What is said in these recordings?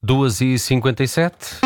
2h57.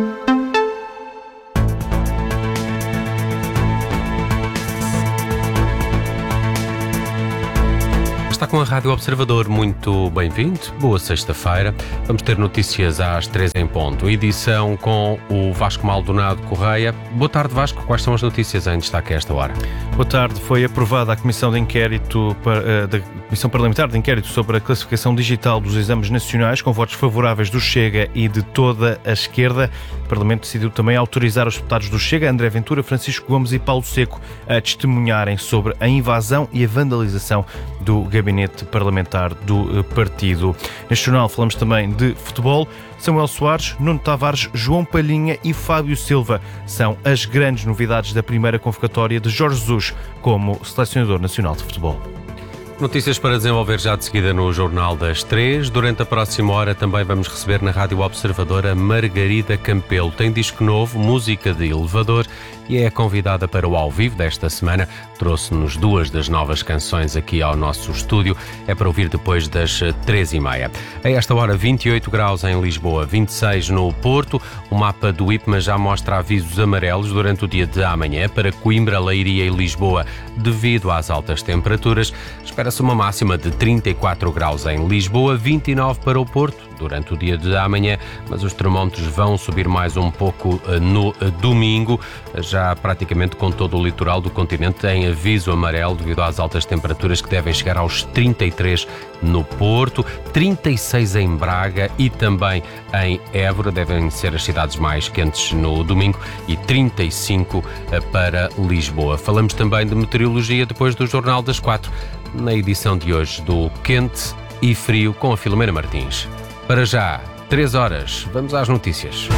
Está com a Rádio Observador, muito bem-vindo, boa sexta-feira. Vamos ter notícias às 3 em ponto, edição com o Vasco Maldonado Correia. Boa tarde, Vasco, quais são as notícias em destaque a esta hora? Boa tarde, foi aprovada a Comissão da Comissão Parlamentar de Inquérito sobre a classificação digital dos exames nacionais, com votos favoráveis do Chega e de toda a esquerda. O Parlamento decidiu também autorizar os deputados do Chega, André Ventura, Francisco Gomes e Paulo Seco, a testemunharem sobre a invasão e a vandalização do gabinete parlamentar do partido. Neste jornal falamos também de futebol. Samuel Soares, Nuno Tavares, João Palhinha e Fábio Silva são as grandes novidades da primeira convocatória de Jorge Jesus como selecionador nacional de futebol. Notícias para desenvolver já de seguida no Jornal das 3. Durante a próxima hora também vamos receber na Rádio Observadora Margarida Campelo. Tem disco novo, música de elevador, e é a convidada para o ao vivo desta semana. Trouxe-nos duas das novas canções aqui ao nosso estúdio. É para ouvir depois das 3h30. A esta hora, 28 graus em Lisboa, 26 no Porto. O mapa do IPMA já mostra avisos amarelos durante o dia de amanhã para Coimbra, Leiria e Lisboa, devido às altas temperaturas. Espera-se uma máxima de 34 graus em Lisboa, 29 para o Porto durante o dia de amanhã, mas os termómetros vão subir mais um pouco no domingo, já praticamente com todo o litoral do continente em aviso amarelo devido às altas temperaturas que devem chegar aos 33 no Porto, 36 em Braga e também em Évora, devem ser as cidades mais quentes no domingo, e 35 para Lisboa. Falamos também de meteorologia depois do Jornal das 4, na edição de hoje do Quente e Frio com a Filomena Martins. Para já, 3 horas, vamos às notícias.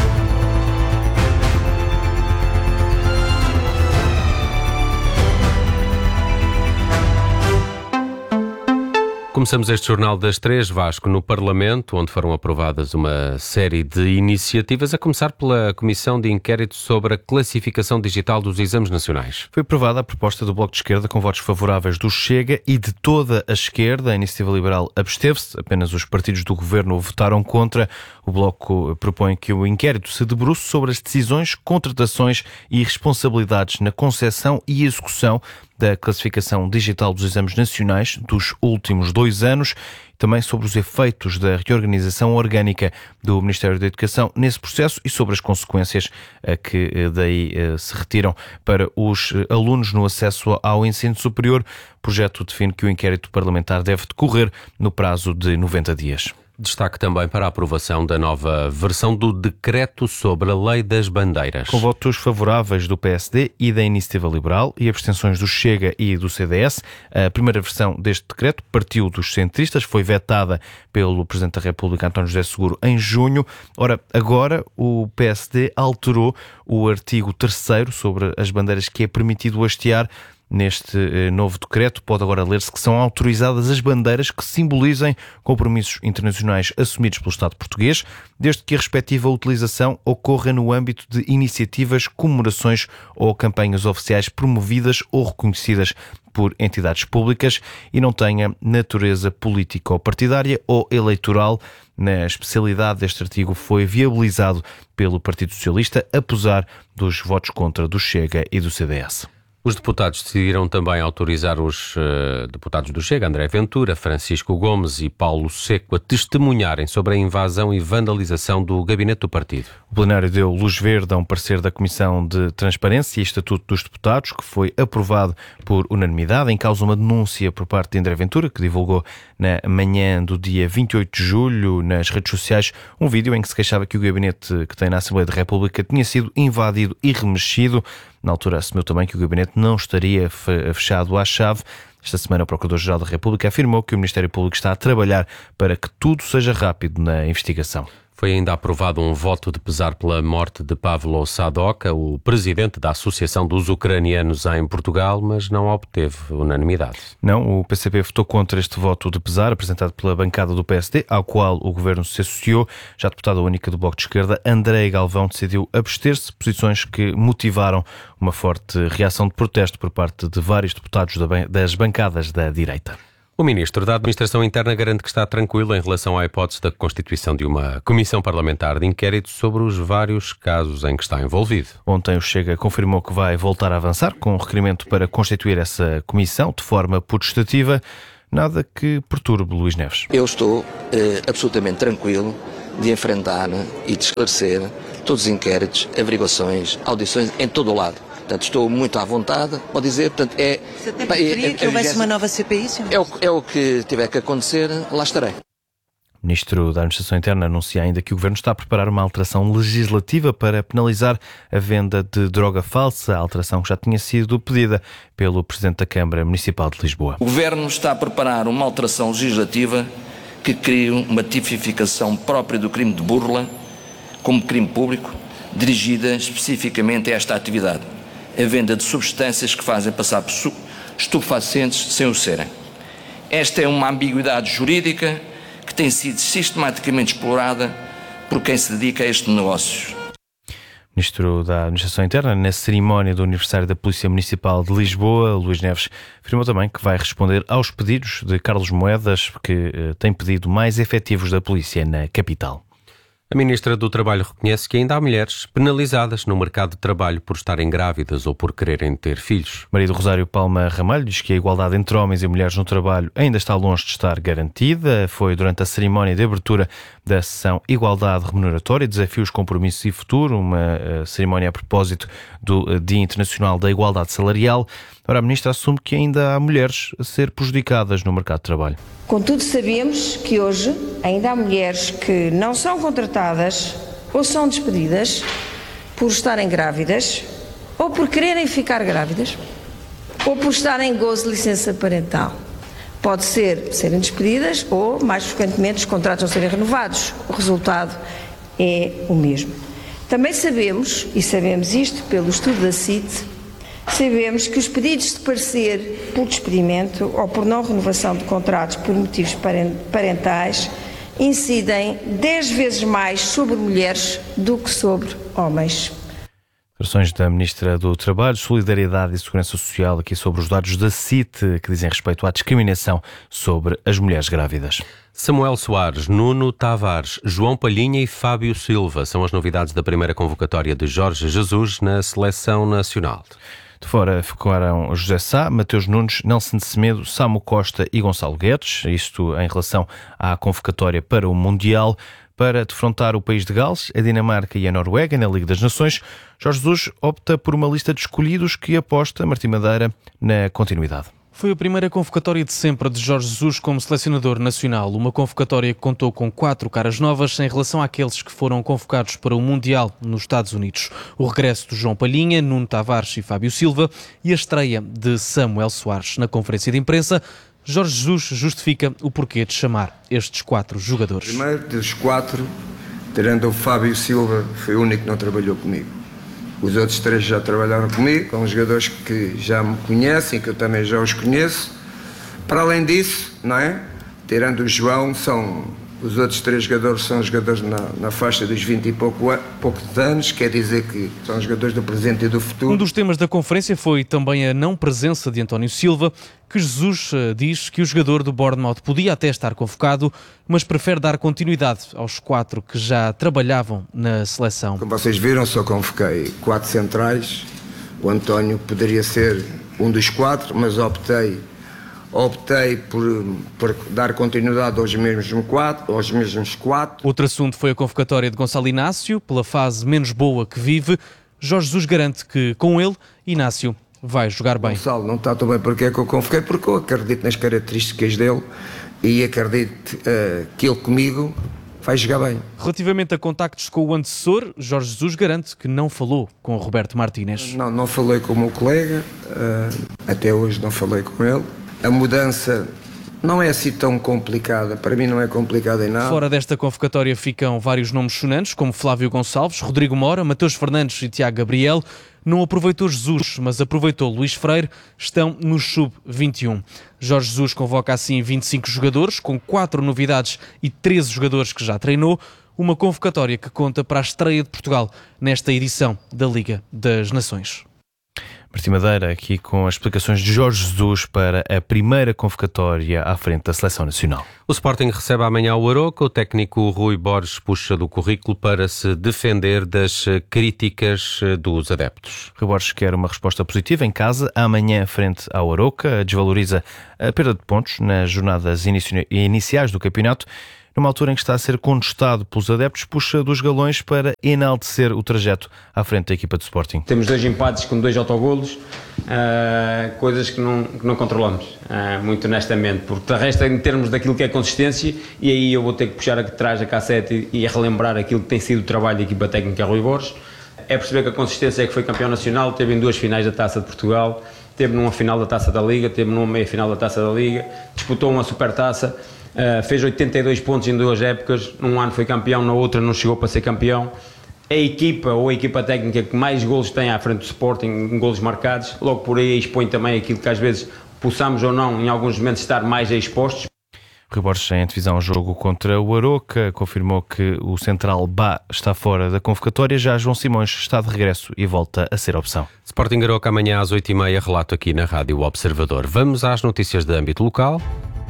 Começamos este Jornal das 3, Vasco, no Parlamento, onde foram aprovadas uma série de iniciativas, a começar pela Comissão de Inquérito sobre a classificação digital dos exames nacionais. Foi aprovada a proposta do Bloco de Esquerda com votos favoráveis do Chega e de toda a esquerda. A Iniciativa Liberal absteve-se, apenas os partidos do governo votaram contra. O Bloco propõe que o inquérito se debruce sobre as decisões, contratações e responsabilidades na concepção e execução da classificação digital dos exames nacionais dos últimos 2 anos, também sobre os efeitos da reorganização orgânica do Ministério da Educação nesse processo e sobre as consequências que daí se retiram para os alunos no acesso ao ensino superior. O projeto define que o inquérito parlamentar deve decorrer no prazo de 90 dias. Destaque também para a aprovação da nova versão do Decreto sobre a Lei das Bandeiras. Com votos favoráveis do PSD e da Iniciativa Liberal e abstenções do Chega e do CDS, a primeira versão deste decreto partiu dos centristas, foi vetada pelo Presidente da República, António José Seguro, em junho. Ora, agora o PSD alterou o artigo 3º sobre as bandeiras que é permitido hastear. Neste novo decreto pode agora ler-se que são autorizadas as bandeiras que simbolizem compromissos internacionais assumidos pelo Estado português, desde que a respectiva utilização ocorra no âmbito de iniciativas, comemorações ou campanhas oficiais promovidas ou reconhecidas por entidades públicas e não tenha natureza política ou partidária ou eleitoral. Na especialidade deste artigo foi viabilizado pelo Partido Socialista, apesar dos votos contra do Chega e do CDS. Os deputados decidiram também autorizar os deputados do Chega, André Ventura, Francisco Gomes e Paulo Seco, a testemunharem sobre a invasão e vandalização do gabinete do partido. O plenário deu luz verde a um parecer da Comissão de Transparência e Estatuto dos Deputados, que foi aprovado por unanimidade. Em causa uma denúncia por parte de André Ventura, que divulgou na manhã do dia 28 de julho nas redes sociais um vídeo em que se queixava que o gabinete que tem na Assembleia da República tinha sido invadido e remexido. Na altura assumiu também que o gabinete não estaria fechado à chave. Esta semana o Procurador-Geral da República afirmou que o Ministério Público está a trabalhar para que tudo seja rápido na investigação. Foi ainda aprovado um voto de pesar pela morte de Pavlo Sadoka, o presidente da Associação dos Ucranianos em Portugal, mas não obteve unanimidade. Não, o PCP votou contra este voto de pesar apresentado pela bancada do PSD, ao qual o Governo se associou. Já a deputada única do Bloco de Esquerda, Andréa Galvão, decidiu abster-se, posições que motivaram uma forte reação de protesto por parte de vários deputados das bancadas da direita. O Ministro da Administração Interna garante que está tranquilo em relação à hipótese da constituição de uma comissão parlamentar de inquérito sobre os vários casos em que está envolvido. Ontem o Chega confirmou que vai voltar a avançar com um requerimento para constituir essa comissão de forma potestativa, nada que perturbe Luís Neves. Eu estou absolutamente tranquilo de enfrentar e de esclarecer todos os inquéritos, averiguações, audições em todo o lado. Portanto, estou muito à vontade, pode dizer, portanto, Você até preferia que houvesse uma nova CPI, senhor? É o que tiver que acontecer, lá estarei. O Ministro da Administração Interna anuncia ainda que o Governo está a preparar uma alteração legislativa para penalizar a venda de droga falsa, a alteração que já tinha sido pedida pelo Presidente da Câmara Municipal de Lisboa. O Governo está a preparar uma alteração legislativa que cria uma tipificação própria do crime de burla como crime público, dirigida especificamente a esta atividade, a venda de substâncias que fazem passar por estupefacientes sem o serem. Esta é uma ambiguidade jurídica que tem sido sistematicamente explorada por quem se dedica a este negócio. Ministro da Administração Interna, na cerimónia do aniversário da Polícia Municipal de Lisboa, Luís Neves afirmou também que vai responder aos pedidos de Carlos Moedas, que tem pedido mais efetivos da polícia na capital. A Ministra do Trabalho reconhece que ainda há mulheres penalizadas no mercado de trabalho por estarem grávidas ou por quererem ter filhos. Maria do Rosário Palma Ramalho diz que a igualdade entre homens e mulheres no trabalho ainda está longe de estar garantida. Foi durante a cerimónia de abertura da sessão Igualdade Remuneratória, Desafios, Compromissos e Futuro, uma cerimónia a propósito do Dia Internacional da Igualdade Salarial. Ora, a Ministra assume que ainda há mulheres a ser prejudicadas no mercado de trabalho. Contudo, sabemos que hoje ainda há mulheres que não são contratadas ou são despedidas por estarem grávidas, ou por quererem ficar grávidas, ou por estarem em gozo de licença parental. Pode ser serem despedidas ou, mais frequentemente, os contratos não serem renovados. O resultado é o mesmo. Também sabemos, e sabemos isto pelo estudo da CIT, sabemos que os pedidos de parecer por despedimento ou por não renovação de contratos por motivos parentais incidem 10 vezes mais sobre mulheres do que sobre homens. Declarações da Ministra do Trabalho, Solidariedade e Segurança Social aqui sobre os dados da CIT que dizem respeito à discriminação sobre as mulheres grávidas. Samuel Soares, Nuno Tavares, João Palhinha e Fábio Silva são as novidades da primeira convocatória de Jorge Jesus na Seleção Nacional. De fora ficaram José Sá, Mateus Nunes, Nelson de Semedo, Samu Costa e Gonçalo Guedes, isto em relação à convocatória para o Mundial. Para defrontar o país de Gales, a Dinamarca e a Noruega na Liga das Nações, Jorge Jesus opta por uma lista de escolhidos que aposta, Martim Madeira, na continuidade. Foi a primeira convocatória de sempre de Jorge Jesus como selecionador nacional. Uma convocatória que contou com 4 caras novas em relação àqueles que foram convocados para o Mundial nos Estados Unidos. O regresso de João Palhinha, Nuno Tavares e Fábio Silva e a estreia de Samuel Soares. Na conferência de imprensa, Jorge Jesus justifica o porquê de chamar estes 4 jogadores. Primeiro, dos 4, tirando o Fábio Silva, foi o único que não trabalhou comigo. Os outros 3 já trabalharam comigo, são jogadores que já me conhecem, que eu também já os conheço. Para além disso, não é? Tirando o João, os outros 3 jogadores são jogadores na faixa dos 20 e poucos anos, quer dizer que são jogadores do presente e do futuro. Um dos temas da conferência foi também a não presença de António Silva, que Jesus diz que o jogador do Bournemouth podia até estar convocado, mas prefere dar continuidade aos 4 que já trabalhavam na seleção. Como vocês viram, só convoquei 4 centrais. O António poderia ser um dos 4, mas optei por dar continuidade aos mesmos 4. Outro assunto foi a convocatória de Gonçalo Inácio. Pela fase menos boa que vive, Jorge Jesus garante que, com ele, Inácio vai jogar bem. Gonçalo não está tão bem porque é que eu convoquei, porque eu acredito nas características dele e acredito que ele comigo vai jogar bem. Relativamente a contactos com o antecessor, Jorge Jesus garante que não falou com o Roberto Martínez. Não falei com o meu colega, até hoje não falei com ele. A mudança não é assim tão complicada, para mim não é complicada em nada. Fora desta convocatória ficam vários nomes sonantes, como Flávio Gonçalves, Rodrigo Mora, Mateus Fernandes e Tiago Gabriel. Não aproveitou Jesus, mas aproveitou Luís Freire, estão no sub-21. Jorge Jesus convoca assim 25 jogadores, com 4 novidades e 13 jogadores que já treinou. Uma convocatória que conta para a estreia de Portugal nesta edição da Liga das Nações. Martim Madeira, aqui com as explicações de Jorge Jesus para a primeira convocatória à frente da Seleção Nacional. O Sporting recebe amanhã o Aroca. O técnico Rui Borges puxa do currículo para se defender das críticas dos adeptos. Rui Borges quer uma resposta positiva em casa, amanhã frente ao Aroca, desvaloriza a perda de pontos nas jornadas iniciais do campeonato. Numa altura em que está a ser contestado pelos adeptos, puxa dos galões para enaltecer o trajeto à frente da equipa de Sporting. Temos 2 empates com 2 autogolos, coisas que não controlamos, muito honestamente, porque de resto em termos daquilo que é consistência, e aí eu vou ter que puxar atrás a cassete e relembrar aquilo que tem sido o trabalho da equipa técnica Rui Borges. É perceber que a consistência é que foi campeão nacional, teve em 2 finais da Taça de Portugal, teve numa final da Taça da Liga, teve numa meia final da Taça da Liga, disputou uma supertaça. Fez 82 pontos em 2 épocas, num ano foi campeão, na outra não chegou para ser campeão. A equipa ou a equipa técnica que mais golos tem à frente do Sporting, golos marcados, logo por aí expõe também aquilo que às vezes possamos ou não, em alguns momentos, estar mais expostos. Rui Borges, em antevisão jogo contra o Aroca, confirmou que o central Bá está fora da convocatória. Já João Simões está de regresso e volta a ser opção. Sporting Aroca amanhã às 8h30, relato aqui na Rádio Observador. Vamos às notícias de âmbito local.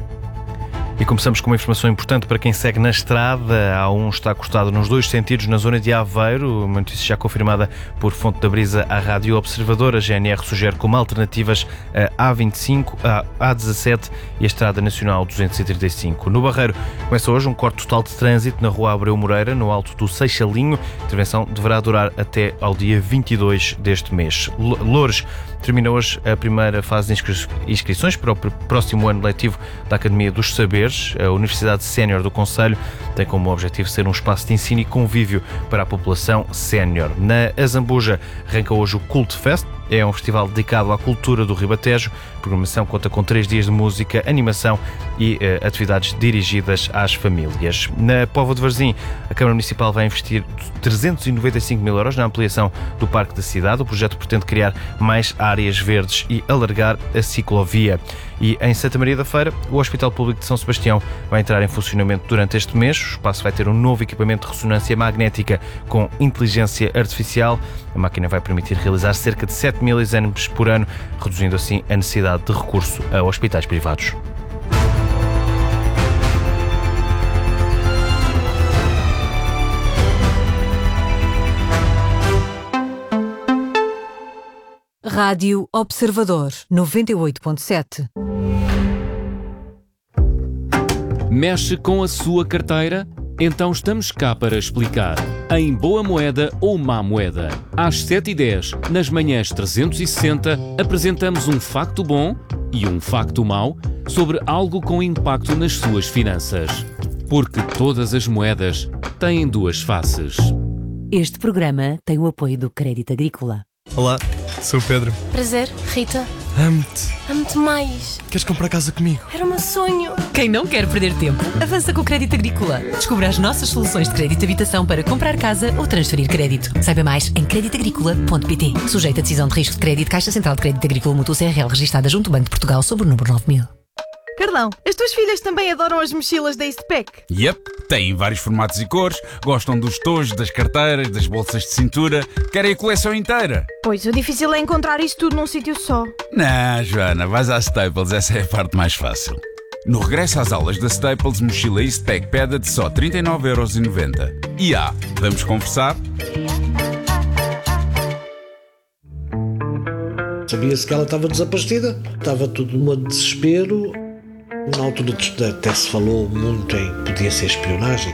E começamos com uma informação importante para quem segue na estrada. A A1 está cortado nos 2 sentidos na zona de Aveiro, uma notícia já confirmada por fonte da Brisa à Rádio Observador. A GNR sugere como alternativas a A25, a A17 e a Estrada Nacional 235. No Barreiro começa hoje um corte total de trânsito na Rua Abreu Moreira, no alto do Seixalinho. A intervenção deverá durar até ao dia 22 deste mês. Loures termina hoje a primeira fase de inscrições para o próximo ano letivo da Academia dos Saberes. A Universidade Sénior do Concelho tem como objetivo ser um espaço de ensino e convívio para a população sénior. Na Azambuja arranca hoje o Cult Fest. É um festival dedicado à cultura do Ribatejo. A programação conta com 3 dias de música, animação e atividades dirigidas às famílias. Na Póvoa de Varzim, a Câmara Municipal vai investir 395 mil euros na ampliação do Parque da cidade. O projeto pretende criar mais áreas verdes e alargar a ciclovia. E em Santa Maria da Feira, o Hospital Público de São Sebastião vai entrar em funcionamento durante este mês. O espaço vai ter um novo equipamento de ressonância magnética com inteligência artificial. A máquina vai permitir realizar cerca de 7.000 exames por ano, reduzindo assim a necessidade de recurso a hospitais privados. Rádio Observador 98.7. Mexe com a sua carteira? Então estamos cá para explicar. Em boa moeda ou má moeda. Às 7h10, nas manhãs 360, apresentamos um facto bom e um facto mau sobre algo com impacto nas suas finanças. Porque todas as moedas têm 2 faces. Este programa tem o apoio do Crédito Agrícola. Olá, sou o Pedro. Prazer, Rita. Amo-te. Amo-te mais. Queres comprar casa comigo? Era o meu sonho. Quem não quer perder tempo, avança com o Crédito Agrícola. Descubra as nossas soluções de crédito de habitação para comprar casa ou transferir crédito. Saiba mais em creditagricola.pt. Sujeito a decisão de risco de crédito, Caixa Central de Crédito Agrícola Mútuo CRL, registada junto ao Banco de Portugal sob o número 9000. Carlão, as tuas filhas também adoram as mochilas da Eastpak? Yep, têm vários formatos e cores, gostam dos tojos, das carteiras, das bolsas de cintura, querem a coleção inteira. Pois, o difícil é encontrar isso tudo num sítio só. Não, Joana, vais à Staples, essa é a parte mais fácil. No regresso às aulas da Staples, mochila Eastpak Peda de só 39,90€. E vamos conversar? Sabia-se que ela estava desaparecida, estava tudo num desespero. Na altura até se falou muito em podia ser espionagem.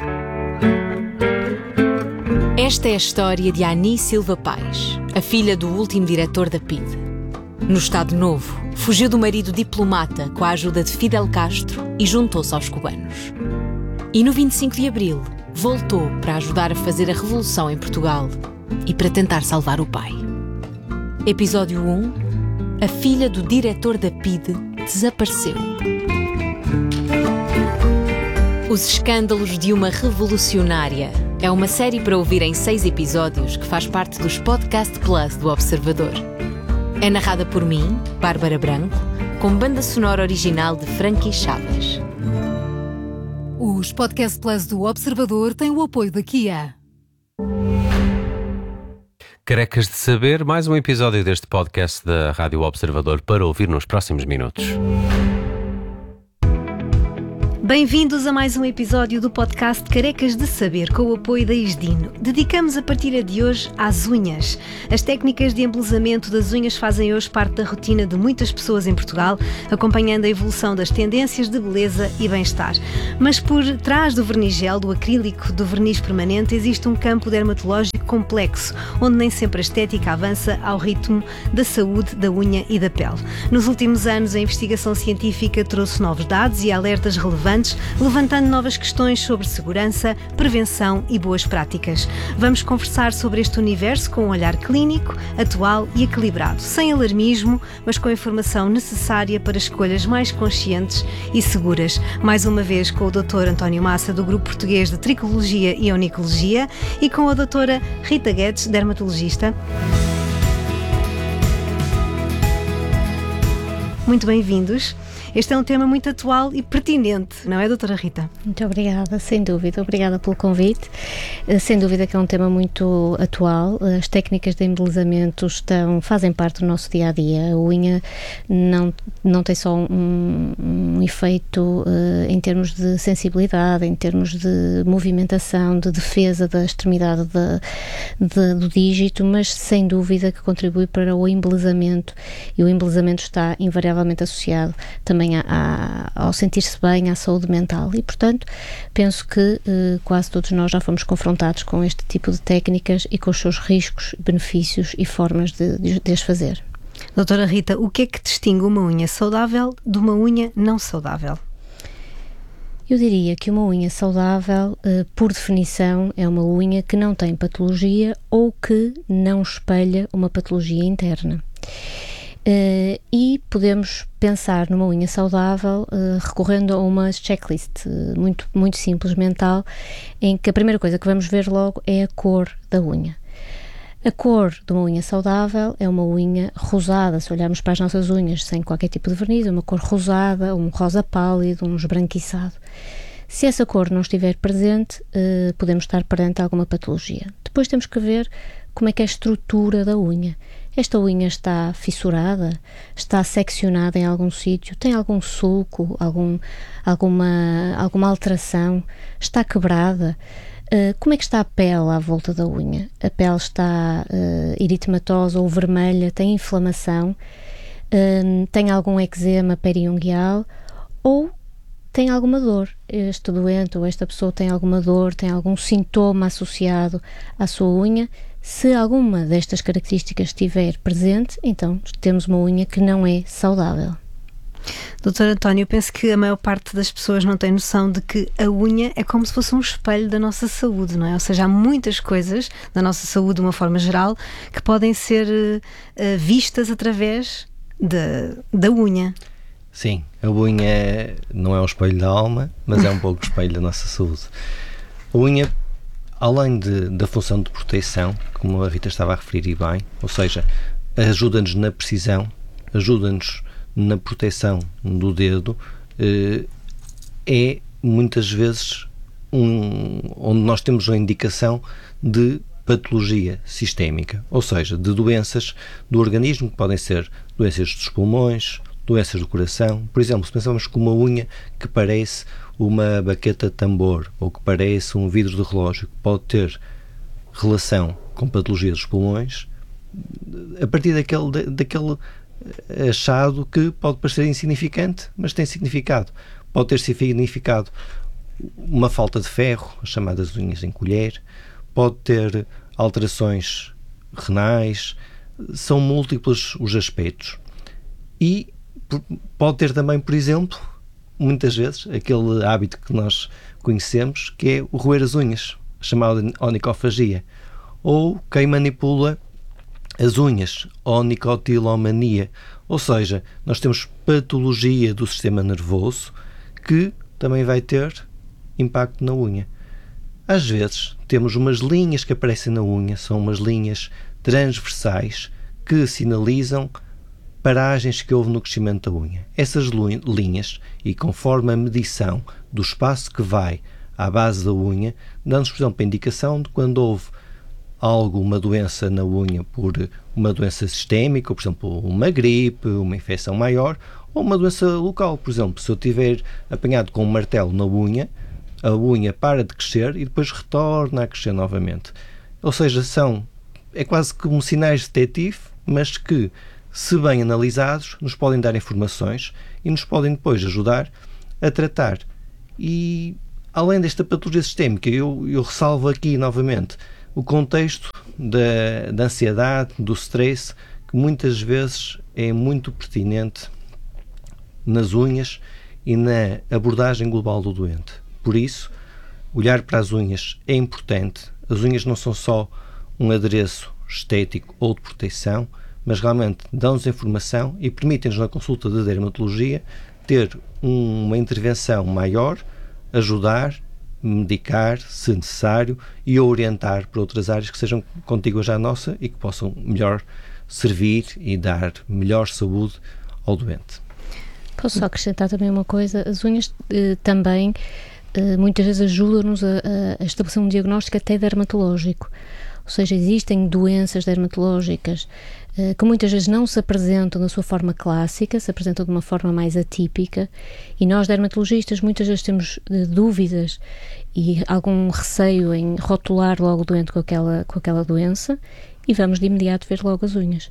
Esta é a história de Ani Silva Paes, a filha do último diretor da PIDE. No Estado Novo, fugiu do marido diplomata com a ajuda de Fidel Castro e juntou-se aos cubanos. E no 25 de Abril, voltou para ajudar a fazer a revolução em Portugal e para tentar salvar o pai. Episódio 1. A filha do diretor da PIDE desapareceu. Os escândalos de uma revolucionária é uma série para ouvir em 6 episódios que faz parte dos Podcast Plus do Observador. É narrada por mim, Bárbara Branco, com banda sonora original de Frankie Chaves. Os Podcast Plus do Observador têm o apoio da Kia. Carecas de Saber, mais um episódio deste podcast da Rádio Observador para ouvir nos próximos minutos. Bem-vindos a mais um episódio do podcast Carecas de Saber, com o apoio da Isdino. Dedicamos a partir de hoje às unhas. As técnicas de embelezamento das unhas fazem hoje parte da rotina de muitas pessoas em Portugal, acompanhando a evolução das tendências de beleza e bem-estar. Mas por trás do verniz gel, do acrílico, do verniz permanente, existe um campo dermatológico complexo, onde nem sempre a estética avança ao ritmo da saúde da unha e da pele. Nos últimos anos, a investigação científica trouxe novos dados e alertas relevantes, levantando novas questões sobre segurança, prevenção e boas práticas. Vamos conversar sobre este universo com um olhar clínico, atual e equilibrado, sem alarmismo, mas com a informação necessária para escolhas mais conscientes e seguras. Mais uma vez com o Dr. António Massa, do Grupo Português de Tricologia e Onicologia, e com a Dra. Rita Guedes, dermatologista. Muito bem-vindos. Este é um tema muito atual e pertinente, não é, doutora Rita? Muito obrigada, sem dúvida. Obrigada pelo convite. Sem dúvida que é um tema muito atual. As técnicas de embelezamento fazem parte do nosso dia-a-dia. A unha não tem só um efeito em termos de sensibilidade, em termos de movimentação, de defesa da extremidade do dígito, mas sem dúvida que contribui para o embelezamento, e o embelezamento está invariavelmente associado também ao sentir-se bem, à saúde mental, e portanto penso que quase todos nós já fomos confrontados com este tipo de técnicas e com os seus riscos, benefícios e formas de as fazer. Doutora Rita, o que é que distingue uma unha saudável de uma unha não saudável? Eu diria que uma unha saudável, por definição, é uma unha que não tem patologia ou que não espelha uma patologia interna. E podemos pensar numa unha saudável recorrendo a uma checklist muito, muito simples, mental, em que a primeira coisa que vamos ver logo é a cor da unha. A cor de uma unha saudável é uma unha rosada. Se olharmos para as nossas unhas sem qualquer tipo de verniz, é uma cor rosada, um rosa pálido, um esbranquiçado. Se essa cor não estiver presente, podemos estar perante alguma patologia. Depois temos que ver como é que é a estrutura da unha. Esta unha está fissurada, está seccionada em algum sítio, tem algum sulco, alguma alteração, está quebrada. Como é que está a pele à volta da unha? A pele está eritematosa ou vermelha, tem inflamação, tem algum eczema periungueal ou tem alguma dor. Este doente ou esta pessoa tem alguma dor, tem algum sintoma associado à sua unha. Se alguma destas características estiver presente, então temos uma unha que não é saudável. Doutor António, eu penso que a maior parte das pessoas não tem noção de que a unha é como se fosse um espelho da nossa saúde, não é? Ou seja, há muitas coisas da nossa saúde, de uma forma geral, que podem ser vistas através da unha. Sim, a unha não é um espelho da alma, mas é um pouco espelho da nossa saúde. A unha, além da função de proteção, como a Rita estava a referir e bem, ou seja, ajuda-nos na precisão, ajuda-nos na proteção do dedo, é muitas vezes onde nós temos a indicação de patologia sistémica, ou seja, de doenças do organismo, que podem ser doenças dos pulmões, doenças do coração. Por exemplo, se pensamos que uma unha que parece uma baqueta de tambor ou que parece um vidro de relógio, que pode ter relação com patologia dos pulmões, a partir daquele achado que pode parecer insignificante, mas tem significado. Pode ter significado uma falta de ferro, as chamadas unhas em colher, pode ter alterações renais, são múltiplos os aspectos. E pode ter também, por exemplo, muitas vezes, aquele hábito que nós conhecemos, que é o roer as unhas, chamada onicofagia, ou quem manipula as unhas, onicotilomania, ou seja, nós temos patologia do sistema nervoso que também vai ter impacto na unha. Às vezes temos umas linhas que aparecem na unha, são umas linhas transversais que sinalizam paragens que houve no crescimento da unha. Essas linhas, e conforme a medição do espaço que vai à base da unha, dão-nos, por exemplo, a indicação de quando houve uma doença na unha por uma doença sistémica, por exemplo, uma gripe, uma infecção maior, ou uma doença local. Por exemplo, se eu tiver apanhado com um martelo na unha, a unha para de crescer e depois retorna a crescer novamente. Ou seja, é quase como sinais de detetive, mas que, se bem analisados, nos podem dar informações e nos podem depois ajudar a tratar. E, além desta patologia sistémica, eu ressalvo aqui novamente o contexto da ansiedade, do stress, que muitas vezes é muito pertinente nas unhas e na abordagem global do doente. Por isso, olhar para as unhas é importante. As unhas não são só um adereço estético ou de proteção, mas realmente dão-nos informação e permitem-nos, na consulta de dermatologia, ter uma intervenção maior, ajudar, medicar, se necessário, e orientar para outras áreas que sejam contíguas à nossa e que possam melhor servir e dar melhor saúde ao doente. Posso só acrescentar também uma coisa? As unhas também muitas vezes ajudam-nos a estabelecer um diagnóstico até dermatológico. Ou seja, existem doenças dermatológicas que muitas vezes não se apresentam na sua forma clássica, se apresentam de uma forma mais atípica, e nós dermatologistas muitas vezes temos dúvidas e algum receio em rotular logo o doente com aquela doença, e vamos de imediato ver logo as unhas.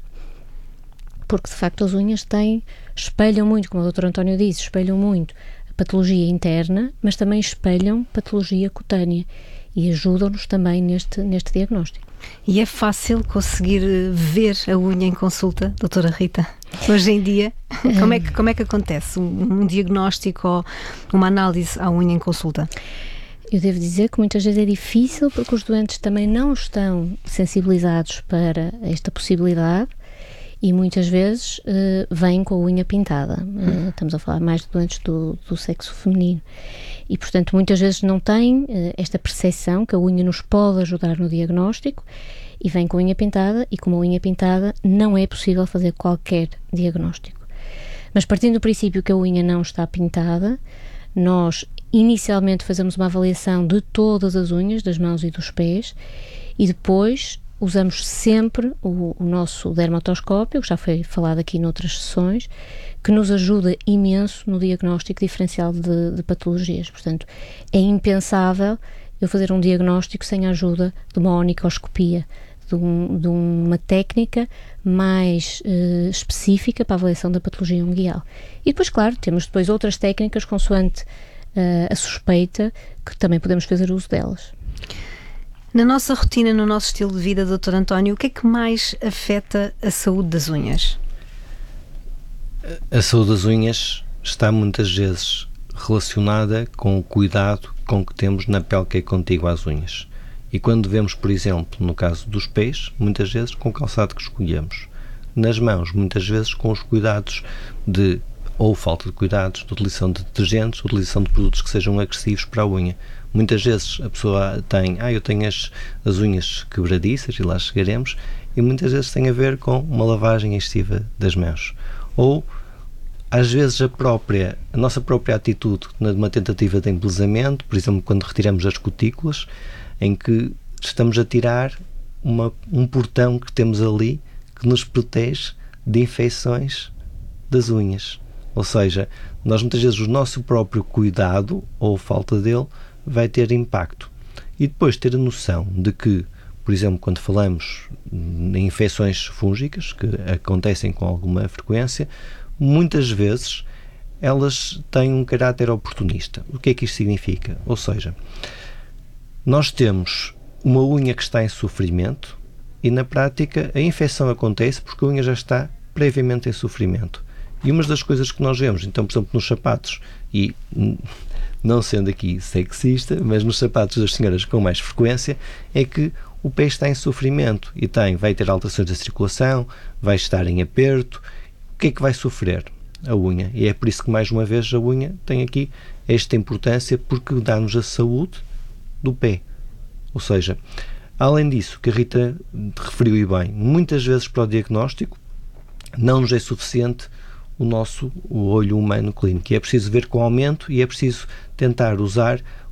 Porque de facto as unhas espelham muito, como o Dr. António disse, espelham muito a patologia interna, mas também espelham patologia cutânea e ajudam-nos também neste diagnóstico. E é fácil conseguir ver a unha em consulta, doutora Rita? Hoje em dia, como é que acontece um diagnóstico ou uma análise à unha em consulta? Eu devo dizer que muitas vezes é difícil porque os doentes também não estão sensibilizados para esta possibilidade e muitas vezes vêm com a unha pintada. Estamos a falar mais de doentes do sexo feminino. E, portanto, muitas vezes não têm esta percepção que a unha nos pode ajudar no diagnóstico e vêm com a unha pintada, e com a unha pintada não é possível fazer qualquer diagnóstico. Mas partindo do princípio que a unha não está pintada, nós inicialmente fazemos uma avaliação de todas as unhas, das mãos e dos pés, e depois usamos sempre o nosso dermatoscópio, que já foi falado aqui noutras sessões, que nos ajuda imenso no diagnóstico diferencial de patologias. Portanto, é impensável eu fazer um diagnóstico sem a ajuda de uma onicoscopia, de uma técnica mais específica para a avaliação da patologia unguial. E depois, claro, temos depois outras técnicas consoante a suspeita, que também podemos fazer uso delas. Na nossa rotina, no nosso estilo de vida, Dr. António, o que é que mais afeta a saúde das unhas? A saúde das unhas está muitas vezes relacionada com o cuidado com que temos na pele que é contígua às unhas. E quando vemos, por exemplo, no caso dos pés, muitas vezes com o calçado que escolhemos. Nas mãos, muitas vezes com os cuidados ou falta de cuidados, de utilização de detergentes, utilização de produtos que sejam agressivos para a unha. Muitas vezes a pessoa eu tenho as unhas quebradiças, e lá chegaremos, e muitas vezes tem a ver com uma lavagem excessiva das mãos. Ou, às vezes, a nossa própria atitude numa tentativa de embelezamento, por exemplo, quando retiramos as cutículas, em que estamos a tirar um portão que temos ali que nos protege de infecções das unhas. Ou seja, nós muitas vezes o nosso próprio cuidado ou falta dele vai ter impacto. E depois ter a noção de que, por exemplo, quando falamos em infecções fúngicas, que acontecem com alguma frequência, muitas vezes elas têm um caráter oportunista. O que é que isto significa? Ou seja, nós temos uma unha que está em sofrimento e, na prática, a infecção acontece porque a unha já está previamente em sofrimento. E uma das coisas que nós vemos, então, por exemplo, nos sapatos, e não sendo aqui sexista, mas nos sapatos das senhoras com mais frequência, é que o pé está em sofrimento e vai ter alterações da circulação, vai estar em aperto. O que é que vai sofrer? A unha. E é por isso que, mais uma vez, a unha tem aqui esta importância, porque dá-nos a saúde do pé. Ou seja, além disso, que a Rita referiu e bem, muitas vezes para o diagnóstico não nos é suficiente o olho humano clínico. É preciso ver com aumento e é preciso tentar usar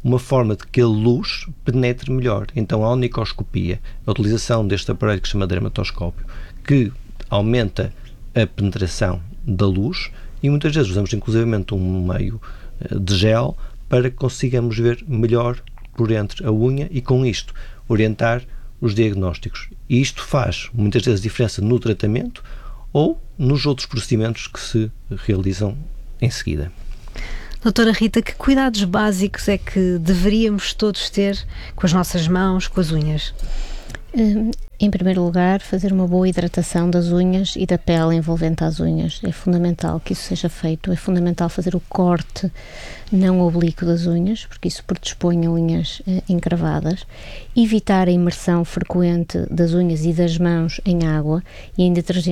uma forma de que a luz penetre melhor. Então a onicoscopia, a utilização deste aparelho que se chama dermatoscópio, que aumenta a penetração da luz, e muitas vezes usamos inclusivamente um meio de gel para que consigamos ver melhor por entre a unha e com isto orientar os diagnósticos. E isto faz muitas vezes diferença no tratamento ou nos outros procedimentos que se realizam em seguida. Doutora Rita, que cuidados básicos é que deveríamos todos ter com as nossas mãos, com as unhas? Em primeiro lugar, fazer uma boa hidratação das unhas e da pele envolvente às unhas. É fundamental que isso seja feito. É fundamental fazer o corte não oblíquo das unhas, porque isso predispõe a unhas encravadas. Evitar a imersão frequente das unhas e das mãos em água e em detergente